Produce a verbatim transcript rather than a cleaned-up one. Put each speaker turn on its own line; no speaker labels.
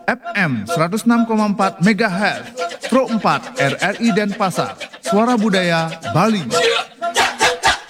F M seratus enam koma empat megahertz, Pro empat R R I Denpasar, Suara Budaya Bali.